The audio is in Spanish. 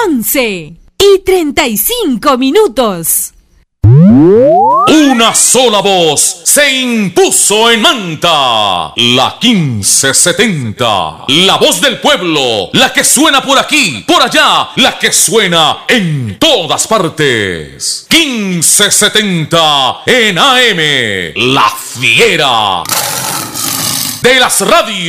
11:35. Una sola voz se impuso en Manta, la 1570, la voz del pueblo, la que suena por aquí, por allá, la que suena en todas partes. 1570 en AM, la fiera de las radios.